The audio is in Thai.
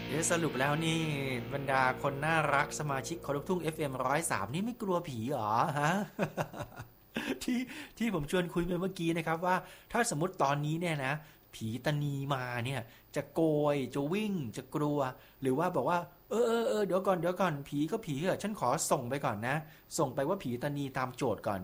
สรุปแล้วนี่บรรดาคนน่ารักสมาชิกคอลูกทุ่ง FM 103นี่ไม่กลัวผีเหรอฮะ ที่ที่ผมชวนคุยไปเมื่อกี้นะครับว่าถ้าสมมติตอนนี้เนี่ยนะผีตานีมาเนี่ยจะโกยจะวิ่งจะกลัวหรือว่าบอกว่าเดี๋ยวก่อนผีก็ผีเหอะฉันขอส่งไปก่อนนะส่งไปว่าผีตานีตามโจทย์ก่อน